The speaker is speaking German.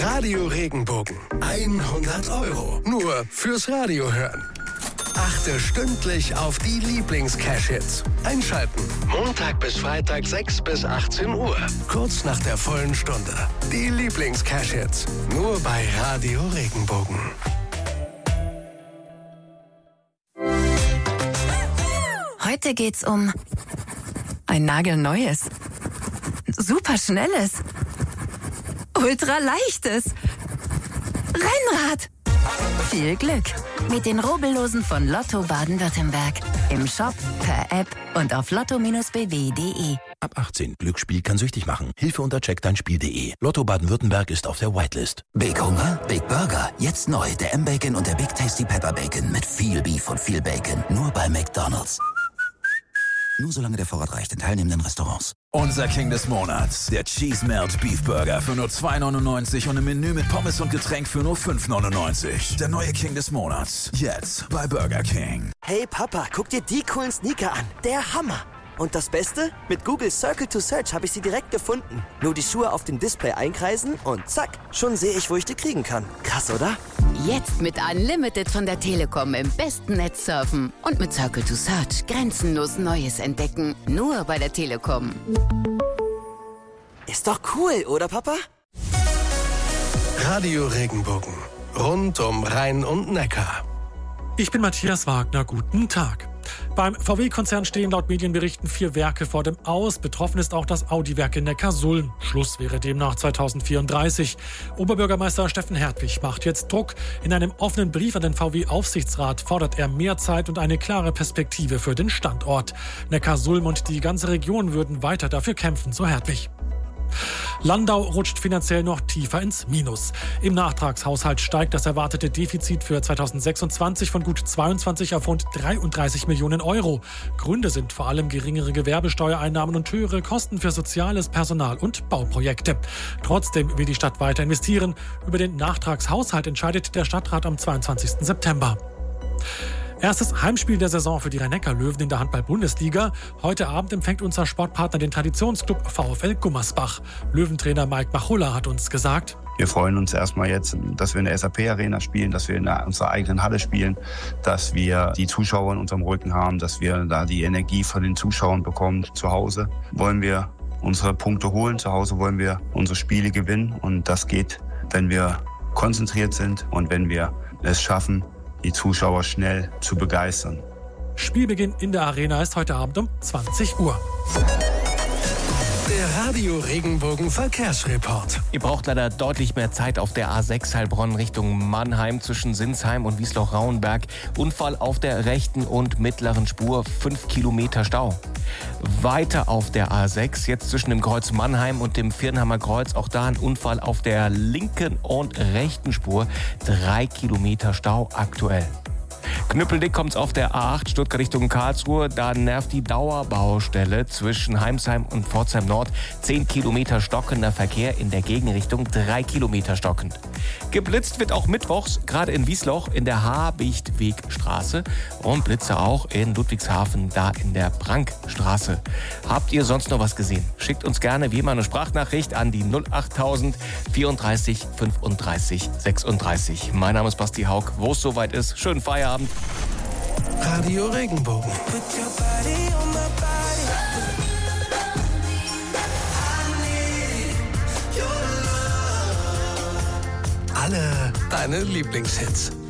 Radio Regenbogen. 100 € nur fürs Radio hören. Achte stündlich auf die Lieblings-Cash-Hits. Einschalten. Montag bis Freitag 6 bis 18 Uhr. Kurz nach der vollen Stunde. Die Lieblings-Cash-Hits. Nur bei Radio Regenbogen. Heute geht's um ein nagelneues, superschnelles, ultraleichtes Rennrad. Viel Glück mit den Rubbellosen von Lotto Baden-Württemberg. Im Shop, per App und auf lotto-bw.de. Ab 18. Glücksspiel kann süchtig machen. Hilfe unter checkdeinspiel.de. Lotto Baden-Württemberg ist auf der Whitelist. Big Hunger? Big Burger. Jetzt neu. Der M-Bacon und der Big Tasty Pepper Bacon. Mit viel Beef und viel Bacon. Nur bei McDonald's. Nur solange der Vorrat reicht in teilnehmenden Restaurants. Unser King des Monats. Der Cheese Melt Beef Burger für nur 2,99 und im Menü mit Pommes und Getränk für nur 5,99. Der neue King des Monats. Jetzt bei Burger King. Hey Papa, guck dir die coolen Sneaker an. Der Hammer. Und das Beste? Mit Google Circle to Search habe ich sie direkt gefunden. Nur die Schuhe auf dem Display einkreisen und zack, schon sehe ich, wo ich die kriegen kann. Krass, oder? Jetzt mit Unlimited von der Telekom im besten Netz surfen und mit Circle to Search grenzenlos Neues entdecken. Nur bei der Telekom. Ist doch cool, oder Papa? Radio Regenbogen. Rund um Rhein und Neckar. Ich bin Matthias Wagner, guten Tag. Beim VW-Konzern stehen laut Medienberichten 4 Werke vor dem Aus. Betroffen ist auch das Audi-Werk in Neckarsulm. Schluss wäre demnach 2034. Oberbürgermeister Steffen Hertwig macht jetzt Druck. In einem offenen Brief an den VW-Aufsichtsrat fordert er mehr Zeit und eine klare Perspektive für den Standort. Neckarsulm und die ganze Region würden weiter dafür kämpfen, so Hertwig. Landau rutscht finanziell noch tiefer ins Minus. Im Nachtragshaushalt steigt das erwartete Defizit für 2026 von gut 22 auf rund 33 Millionen €. Gründe sind vor allem geringere Gewerbesteuereinnahmen und höhere Kosten für Soziales, Personal und Bauprojekte. Trotzdem will die Stadt weiter investieren. Über den Nachtragshaushalt entscheidet der Stadtrat am 22. September. Erstes Heimspiel der Saison für die Rhein-Neckar-Löwen in der Handball-Bundesliga. Heute Abend empfängt unser Sportpartner den Traditionsclub VfL Gummersbach. Löwentrainer Mike Machulla hat uns gesagt: Wir freuen uns erstmal jetzt, dass wir in der SAP-Arena spielen, dass wir in unserer eigenen Halle spielen, dass wir die Zuschauer in unserem Rücken haben, dass wir da die Energie von den Zuschauern bekommen. Zu Hause wollen wir unsere Punkte holen, zu Hause wollen wir unsere Spiele gewinnen und das geht, wenn wir konzentriert sind und wenn wir es schaffen, die Zuschauer schnell zu begeistern. Spielbeginn in der Arena ist heute Abend um 20 Uhr. Der Radio Regenbogen Verkehrsreport. Ihr braucht leider deutlich mehr Zeit auf der A6 Heilbronn Richtung Mannheim zwischen Sinsheim und Wiesloch-Rauenberg. Unfall auf der rechten und mittleren Spur, 5 Kilometer Stau. Weiter auf der A6, jetzt zwischen dem Kreuz Mannheim und dem Viernheimer Kreuz, auch da ein Unfall auf der linken und rechten Spur, 3 Kilometer Stau aktuell. Knüppeldick kommt's auf der A8 Stuttgart Richtung Karlsruhe. Da nervt die Dauerbaustelle zwischen Heimsheim und Pforzheim Nord. 10 Kilometer stockender Verkehr in der Gegenrichtung, 3 Kilometer stockend. Geblitzt wird auch mittwochs, gerade in Wiesloch in der Habichtwegstraße und Blitze auch in Ludwigshafen, da in der Brankstraße. Habt ihr sonst noch was gesehen? Schickt uns gerne wie immer eine Sprachnachricht an die 08000 34 35 36. Mein Name ist Basti Haug. Wo es soweit ist, schönen Feierabend. Radio Regenbogen. Alle deine Lieblingshits.